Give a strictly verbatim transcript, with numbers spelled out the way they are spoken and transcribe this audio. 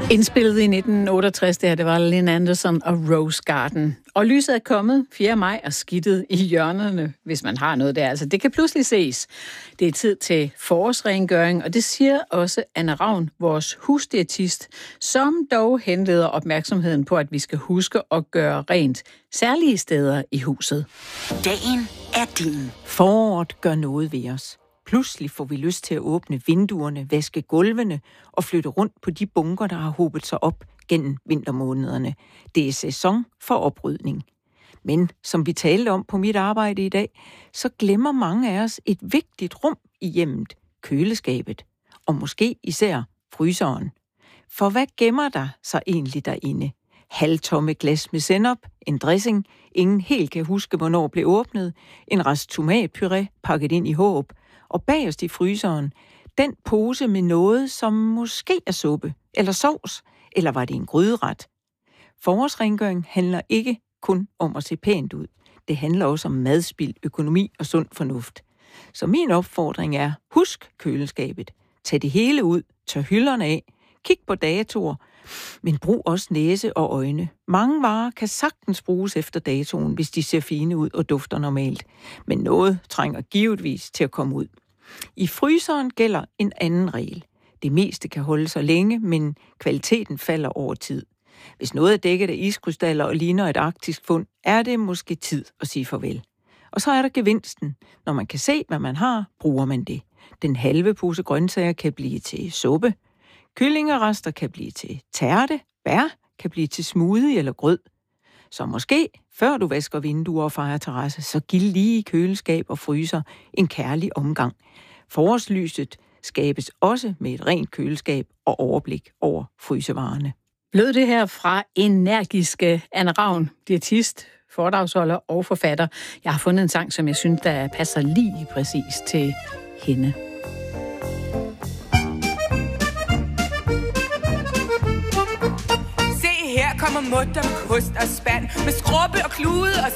Indspillet i nitten otteogtres, det her, det var Lynn Anderson og Rose Garden. Og lyset er kommet fjerde maj og skidtet i hjørnerne, hvis man har noget der. Altså, det kan pludselig ses. Det er tid til forårsrengøring, og det siger også Anna Ravn, vores husdiætist, som dog henleder opmærksomheden på, at vi skal huske at gøre rent særlige steder i huset. Dagen er din. Foråret gør noget ved os. Pludselig får vi lyst til at åbne vinduerne, vaske gulvene og flytte rundt på de bunker, der har hobet sig op gennem vintermånederne. Det er sæson for oprydning. Men som vi talte om på mit arbejde i dag, så glemmer mange af os et vigtigt rum i hjemmet, køleskabet, og måske især fryseren. For hvad gemmer der sig egentlig derinde? Halvtomme glas med sennep, en dressing, ingen helt kan huske, hvornår blev åbnet, en rest tomatpuré pakket ind i håb, og bagerst i fryseren, den pose med noget, som måske er suppe, eller sovs, eller var det en gryderet. Forårsrengøring handler ikke kun om at se pænt ud. Det handler også om madspild, økonomi og sund fornuft. Så min opfordring er, husk køleskabet. Tag det hele ud, tør hylderne af, kig på datoer, men brug også næse og øjne. Mange varer kan sagtens bruges efter datoen, hvis de ser fine ud og dufter normalt. Men noget trænger givetvis til at komme ud. I fryseren gælder en anden regel. Det meste kan holde sig længe, men kvaliteten falder over tid. Hvis noget er dækket af iskrystaller og ligner et arktisk fund, er det måske tid at sige farvel. Og så er der gevinsten. Når man kan se, hvad man har, bruger man det. Den halve pose grøntsager kan blive til suppe. Kyllingerester kan blive til tærte, bær kan blive til smoothie eller grød. Så måske, før du vasker vinduer og fejrer terrasse, så giv lige køleskab og fryser en kærlig omgang. Forårslyset skabes også med et rent køleskab og overblik over frysevarerne. Lød det her fra energiske Anna Ravn, diætist, foredragsholder og forfatter. Jeg har fundet en sang, som jeg synes, der passer lige præcis til hende. Kommer mutter med kost og spand, med skrubbe og klude og